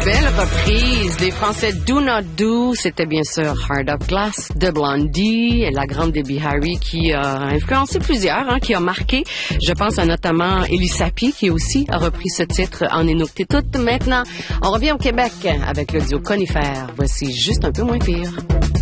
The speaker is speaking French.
Belle reprise. Les Français Do Not Do, c'était bien sûr Heart of Glass de Blondie, et la grande Debbie Harry qui a influencé plusieurs, qui a marqué. Je pense à notamment Elie Sapi qui aussi a repris ce titre en Inuktitut. Maintenant, on revient au Québec avec le duo Conifère. Voici Juste un peu moins pire.